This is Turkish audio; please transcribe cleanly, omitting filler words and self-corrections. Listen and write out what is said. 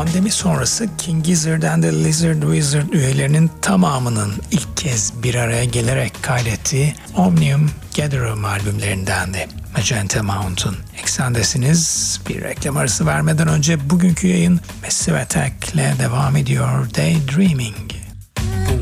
Pandemi sonrası King Gizzard and the Lizard Wizard üyelerinin tamamının ilk kez bir araya gelerek kaydettiği Omnium Gatherum albümlerindendi. Magenta Mountain. Eksendesiniz. Bir reklam arası vermeden önce bugünkü yayın Massive Attack ile devam ediyor. Daydreaming.